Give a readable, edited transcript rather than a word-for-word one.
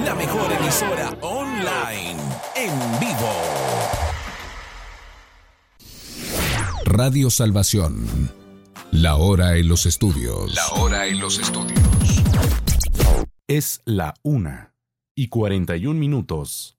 la mejor emisora online, en vivo. Radio Salvación. La hora en los estudios. La hora en los estudios. Es la 1:41.